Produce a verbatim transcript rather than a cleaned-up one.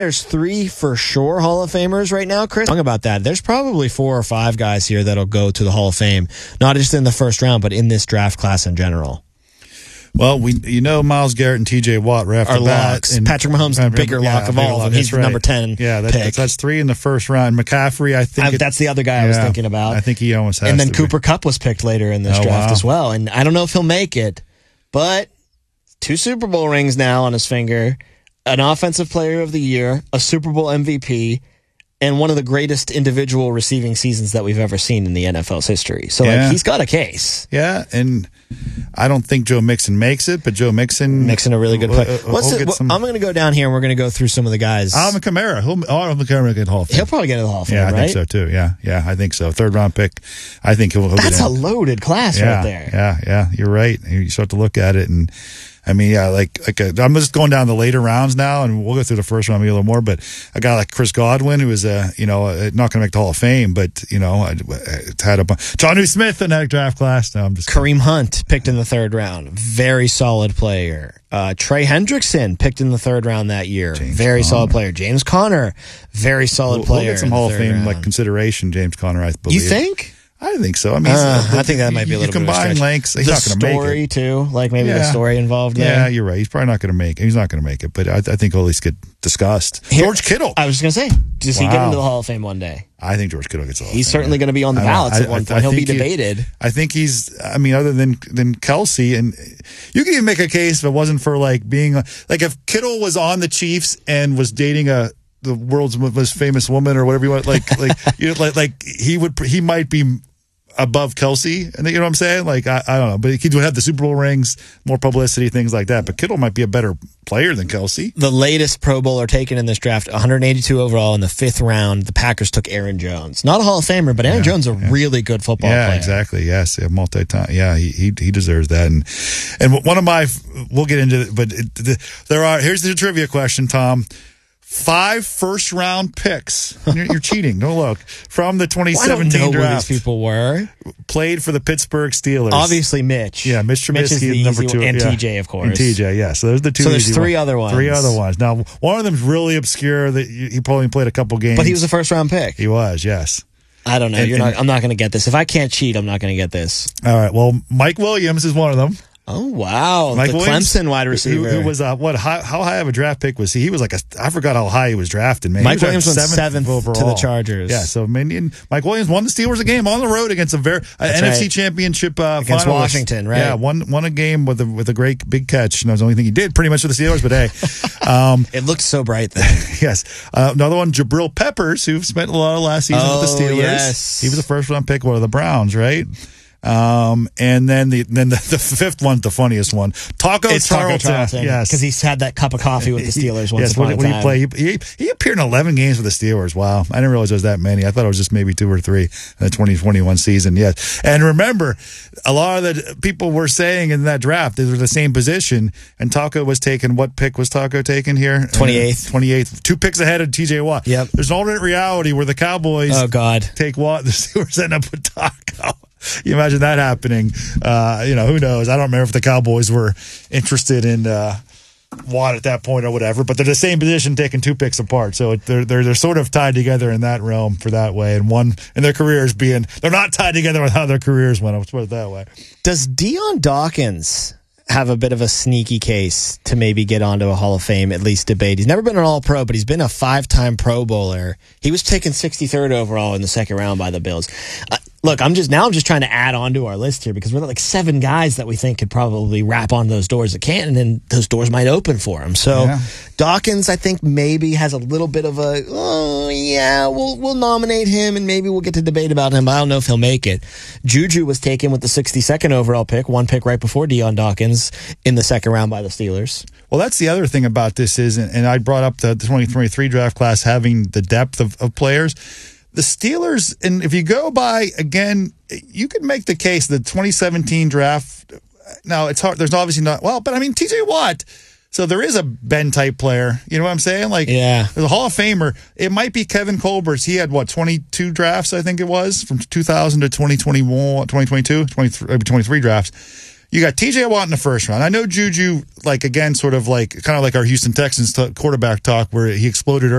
There's three for sure Hall of Famers right now, Chris. Talking about that, there's probably four or five guys here that'll go to the Hall of Fame, not just in the first round, but in this draft class in general. Well, we you know Myles Garrett and T J Watt right after Our that. locks. And Patrick Mahomes, the bigger yeah, lock of all of them. He's the right. number ten Yeah, that, pick. That's, that's three in the first round. McCaffrey, I think. I, it, that's the other guy yeah, I was thinking about. I think he almost has And then to Cooper be. Kupp was picked later in this oh, draft wow. as well. And I don't know if he'll make it, but two Super Bowl rings now on his finger, an Offensive Player of the Year, a Super Bowl M V P, and one of the greatest individual receiving seasons that we've ever seen in the N F L's history. So yeah. like he's got a case. Yeah, and I don't think Joe Mixon makes it, but Joe Mixon... Mixon a really good play. Uh, What's it, some, I'm going to go down here and we're going to go through some of the guys. Alvin Kamara. He'll, Alvin Kamara will get Hall of Fame. He'll probably get to the Hall of Fame, Yeah, I right? think so too. Yeah, yeah, I think so. Third round pick. I think he'll, he'll That's get a in. loaded class yeah, right there. Yeah, yeah, you're right. You start to look at it and... I mean, yeah, like, like a, I'm just going down the later rounds now, and we'll go through the first round maybe a little more. But a guy like Chris Godwin, who was, uh, you know, uh, not going to make the Hall of Fame, but you know, I, I had a bunch. Jonnu Smith in that draft class. No, I'm just Kareem Hunt picked in the third round, very solid player. Uh, Trey Hendrickson picked in the third round that year, James very Conner. solid player. James Conner, very solid we'll, player. We'll get some in the Hall of third Fame round. like consideration. James Conner, I believe. You think? I think so. I mean, Uh, the, I think that might be a little you bit of a combine stretch. lengths. He's the not going to make story it. too, like maybe the Yeah. story involved there. Yeah, you're right. He's probably not going to make it. He's not going to make it, but I, I think he'll at least get discussed. Here- George Kittle. I was just gonna say, does he get Wow. into the Hall of Fame one day? I think George Kittle gets the Hall of He's Fame. certainly going to be on the I- ballots I- at one I- point. I He'll be think he- debated. I think he's. I mean, other than than Kelsey, and you could even make a case if it wasn't for like being like if Kittle was on the Chiefs and was dating a the world's most famous woman or whatever you want, like like you know, like like he would he might be above Kelsey, and you know what I'm saying? Like I, I don't know, but he would have the Super Bowl rings, more publicity, things like that. But Kittle might be a better player than Kelsey. The latest Pro Bowler taken in this draft, one eighty-two overall in the fifth round. The Packers took Aaron Jones, not a Hall of Famer, but Aaron Yeah, Jones is a yeah. really good football Yeah, player. exactly. Yes, yeah, multi-time. Yeah, he, he he deserves that. And and one of my, we'll get into it, but it, the, there are. Here's the trivia question, Tom. Five first round picks. You're, you're cheating. No look from the twenty seventeen I don't know draft. who these people were. Played for the Pittsburgh Steelers. Obviously, Mitch. Yeah, Mitch Trubisky, Mitch is the number easy two, one, and yeah. T J, of course. And T J, yeah. So there's the two. So there's easy three ones. other ones. Three other ones. Now, one of them's really obscure. That he probably played a couple games, But he was a first round pick. He was, yes. I don't know. And- You're and- not. I'm not going to get this. If I can't cheat, I'm not going to get this. All right. Well, Mike Williams is one of them. Oh wow, Mike the Williams, Clemson wide receiver. who, who was uh, what? How, how high of a draft pick was he? He was like a. I forgot how high he was drafted. Man, Mike He was Williams went drafted seventh overall to the Chargers. Yeah, so Minion, Mike Williams won the Steelers a game on the road against a very uh, N F C right. Championship uh, Against finalist. Washington, right? Yeah, won won a game with a with a great big catch. And that was the only thing he did, pretty much for the Steelers. But hey, um, It looked so bright then. yes, uh, another one, Jabril Peppers, who spent a lot of last season with the Oh, Steelers. yes. He was a first round pick, one of the Browns, right? Um, and then the then the, the fifth one's the funniest one. Taco It's Charlton. Taco Charlton. Yes, Because he's had that cup of coffee with the Steelers once yes, upon when, a when time. he played, he, he he appeared in eleven games with the Steelers. Wow, I didn't realize there was that many. I thought it was just maybe two or three in the twenty twenty-one season. Yes, and remember, a lot of the people were saying in that draft they were the same position, and Taco was taken. What pick was Taco taken here? twenty-eighth. twenty-eighth. Two picks ahead of T J Watt. Yep. There's an alternate reality where the Cowboys Oh God. take Watt, the Steelers end up with Taco. You imagine that happening. Uh, you know, who knows? I don't remember if the Cowboys were interested in uh, Watt at that point or whatever, but they're the same position taking two picks apart. So it, they're, they're, they're sort of tied together in that realm for that way. And one in their careers being, they're not tied together with how their careers went. Let's put it that way. Does Deion Dawkins have a bit of a sneaky case to maybe get onto a Hall of Fame, at least debate? He's never been an All-Pro, but he's been a five-time Pro Bowler. He was taken sixty-third overall in the second round by the Bills. Uh, look, I'm just now I'm just trying to add on to our list here because we're like seven guys that we think could probably wrap on those doors that can't, and then those doors might open for him. So Yeah. Dawkins, I think, maybe has a little bit of a, oh, yeah, we'll we'll nominate him, and maybe we'll get to debate about him, but I don't know if he'll make it. Juju was taken with the sixty-second overall pick, one pick right before Deion Dawkins in the second round by the Steelers. Well, that's the other thing about this is, and I brought up the twenty twenty-three draft class having the depth of, of players. The Steelers, and if you go by, again, you could make the case the twenty seventeen draft. Now, it's hard. There's obviously not, well, but I mean, T J Watt. So there is a Ben-type player. You know what I'm saying? Like, Yeah. there's a Hall of Famer. It might be Kevin Colbert's. He had, what, twenty-two drafts, I think it was, from two thousand to twenty twenty-one, twenty twenty-two, twenty-three, maybe twenty-three drafts. You got T J Watt in the first round. I know Juju, like, again, sort of like, kind of like our Houston Texans t- quarterback talk where he exploded